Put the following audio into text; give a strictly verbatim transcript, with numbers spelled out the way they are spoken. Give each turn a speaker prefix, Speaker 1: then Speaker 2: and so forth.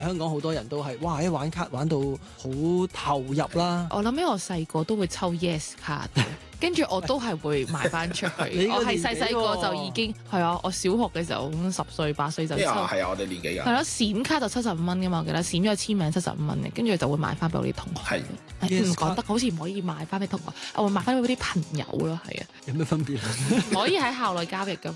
Speaker 1: 香港好多人都係哇，一玩卡玩到好投入啦。
Speaker 2: 我諗起我細個都會抽 Yes 卡，跟住我都係會賣翻出去。我係細細個就已經係啊，我小學嘅時候咁十歲八歲就抽。
Speaker 3: 係啊，係啊，我哋年紀㗎。
Speaker 2: 係咯，閃卡就七十五蚊㗎嘛，我記得閃咗簽名七十五蚊嘅，跟住就會賣翻俾我啲同學。
Speaker 3: 係
Speaker 2: 唔覺得好似唔可以賣翻俾同學，我會賣翻俾啲朋友咯，係啊。
Speaker 1: 有咩分別？
Speaker 2: 可以喺校內交易㗎。